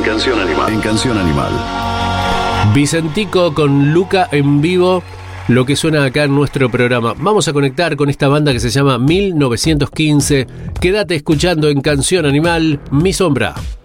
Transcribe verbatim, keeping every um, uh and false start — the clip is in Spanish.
Canción Animal. En Canción Animal. Vicentico con Luca en vivo, lo que suena acá en nuestro programa. Vamos a conectar con esta banda que se llama mil novecientos quince. Quédate escuchando en Canción Animal, Mi Sombra.